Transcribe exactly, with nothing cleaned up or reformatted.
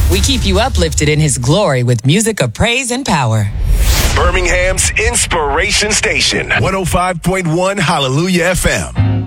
We keep you uplifted in His glory with music of praise and power. Birmingham's Inspiration Station, one oh five point one Hallelujah F M.